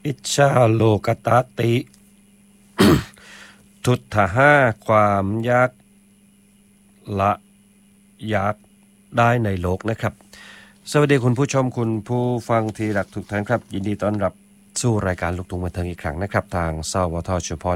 อิจฉาโลกตาติ ทุตถะห้าความยากละอยากได้ในโลกนะครับสวัสดีคุณผู้ชมคุณผู้ฟังที่รักทุกท่านครับยินดีต้อนรับสู่รายการลูกทุ่งบันเทิงอีกครั้งนะครับทางสวทชพ